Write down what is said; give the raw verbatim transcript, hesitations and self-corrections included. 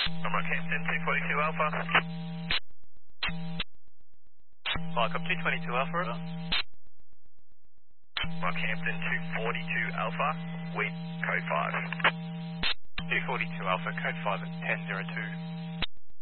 I'm Rockhampton, two forty-two Alpha. Mike, I'm two twenty-two Alpha. Rockhampton, two forty-two Alpha, we code five. two forty-two Alpha, code five at ten zero two.